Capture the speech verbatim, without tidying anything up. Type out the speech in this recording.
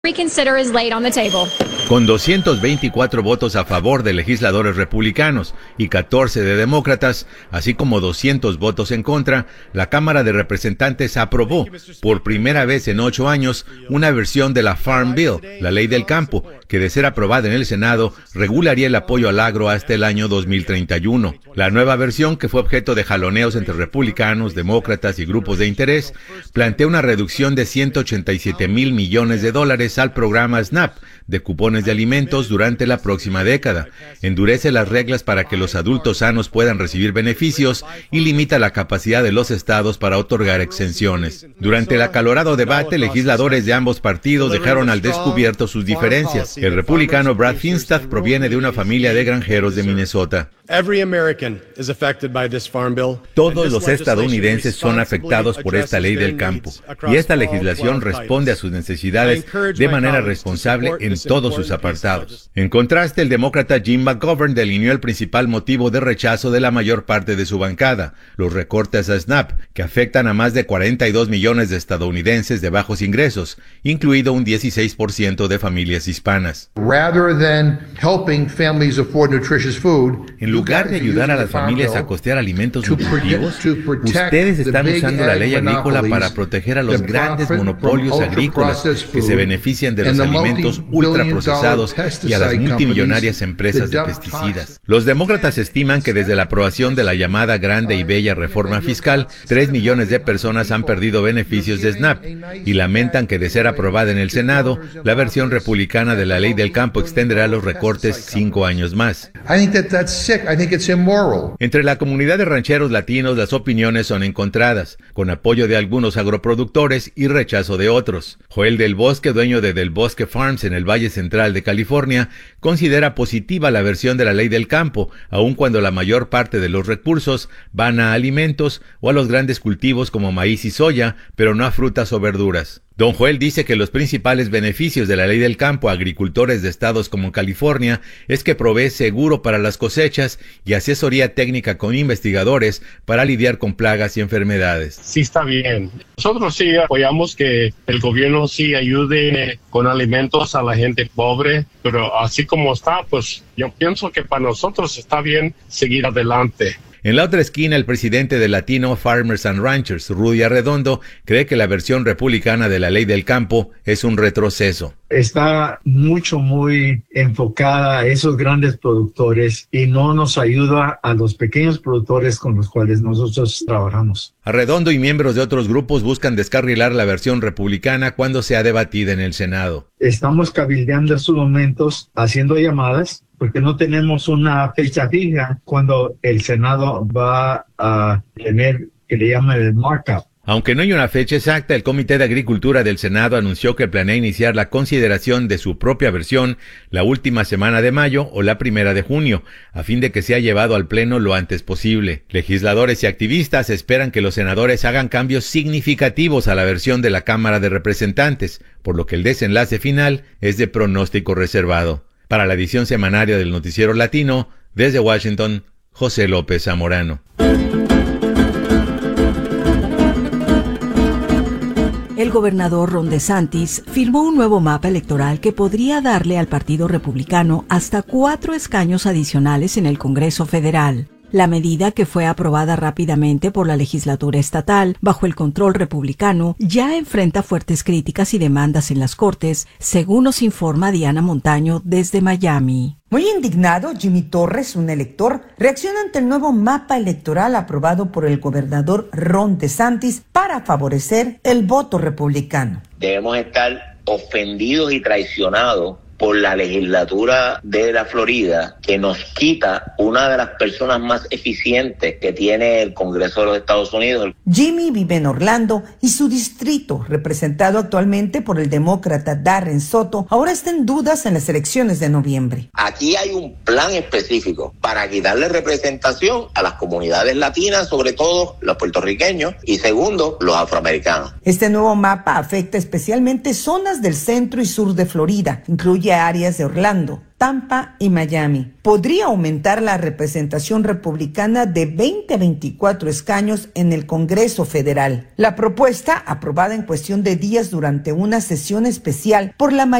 Reconsider is laid on the table. Con doscientos veinticuatro votos a favor de legisladores republicanos y catorce de demócratas, así como doscientos votos en contra, la Cámara de Representantes aprobó, por primera vez en ocho años, una versión de la Farm Bill, la ley del campo, que de ser aprobada en el Senado, regularía el apoyo al agro hasta el año dos mil treinta y uno. La nueva versión, que fue objeto de jaloneos entre republicanos, demócratas y grupos de interés, plantea una reducción de ciento ochenta y siete mil millones de dólares al programa SNAP de cupones de alimentos durante la próxima década, endurece las reglas para que los adultos sanos puedan recibir beneficios y limita la capacidad de los estados para otorgar exenciones. Durante el acalorado debate, legisladores de ambos partidos dejaron al descubierto sus diferencias. El republicano Brad Finstad proviene de una familia de granjeros de Minnesota. Todos los estadounidenses son afectados por esta ley del campo, y esta legislación responde a sus necesidades de manera responsable en todos sus apartados. En contraste, el demócrata Jim McGovern delineó el principal motivo de rechazo de la mayor parte de su bancada, los recortes a SNAP, que afectan a más de cuarenta y dos millones de estadounidenses de bajos ingresos, incluido un dieciséis por ciento de familias hispanas. En lugar de ayudar a las familias a costear alimentos nutritivos, ustedes están usando la ley agrícola para proteger a los grandes monopolios agrícolas que se benefician de los alimentos ultraprocesados y a las multimillonarias empresas de pesticidas. Los demócratas estiman que desde la aprobación de la llamada Grande y Bella Reforma Fiscal, tres millones de personas han perdido beneficios de SNAP y lamentan que de ser aprobada en el Senado, la versión republicana de la ley del campo extenderá los recortes cinco años más. Entre la comunidad de rancheros latinos, las opiniones son encontradas, con apoyo de algunos agroproductores y rechazo de otros. Joel Del Bosque, dueño de Del Bosque Farms en el Valle Central de California, considera positiva la versión de la ley del campo, aun cuando la mayor parte de los recursos van a alimentos o a los grandes cultivos como maíz y soya, pero no a frutas o verduras. Don Joel dice que los principales beneficios de la ley del campo a agricultores de estados como California es que provee seguro para las cosechas y asesoría técnica con investigadores para lidiar con plagas y enfermedades. Sí está bien. Nosotros sí apoyamos que el gobierno sí ayude con alimentos a la gente pobre, pero así como está, pues yo pienso que para nosotros está bien seguir adelante. En la otra esquina, el presidente de Latino Farmers and Ranchers, Rudy Arredondo, cree que la versión republicana de la ley del campo es un retroceso. Está mucho, muy enfocada a esos grandes productores y no nos ayuda a los pequeños productores con los cuales nosotros trabajamos. Arredondo y miembros de otros grupos buscan descarrilar la versión republicana cuando sea debatida en el Senado. Estamos cabildeando estos momentos, haciendo llamadas, porque no tenemos una fecha fija cuando el Senado va a tener, que le llaman el markup. Aunque no hay una fecha exacta, el Comité de Agricultura del Senado anunció que planea iniciar la consideración de su propia versión la última semana de mayo o la primera de junio, a fin de que sea llevado al Pleno lo antes posible. Legisladores y activistas esperan que los senadores hagan cambios significativos a la versión de la Cámara de Representantes, por lo que el desenlace final es de pronóstico reservado. Para la edición semanaria del Noticiero Latino, desde Washington, José López Zamorano. El gobernador Ron DeSantis firmó un nuevo mapa electoral que podría darle al Partido Republicano hasta cuatro escaños adicionales en el Congreso Federal. La medida, que fue aprobada rápidamente por la legislatura estatal bajo el control republicano, ya enfrenta fuertes críticas y demandas en las Cortes, según nos informa Diana Montaño desde Miami. Muy indignado, Jimmy Torres, un elector, reacciona ante el nuevo mapa electoral aprobado por el gobernador Ron DeSantis para favorecer el voto republicano. Debemos estar ofendidos y traicionados por la legislatura de la Florida, que nos quita una de las personas más eficientes que tiene el Congreso de los Estados Unidos. Jimmy vive en Orlando y su distrito, representado actualmente por el demócrata Darren Soto, ahora está en dudas en las elecciones de noviembre. Aquí hay un plan específico para quitarle representación a las comunidades latinas, sobre todo los puertorriqueños, y segundo, los afroamericanos. Este nuevo mapa afecta especialmente zonas del centro y sur de Florida, incluye áreas de Orlando, Tampa y Miami. Podría aumentar la representación republicana de veinte a veinticuatro escaños en el Congreso Federal. La propuesta, aprobada en cuestión de días durante una sesión especial por la mayoría